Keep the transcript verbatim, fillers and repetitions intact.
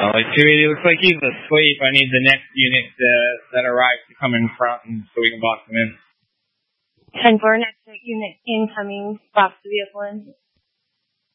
Oh, two eighty looks like he's asleep. I need the next unit to, that arrives to come in front and so we can box him in. ten four, next unit incoming, box the vehicle in.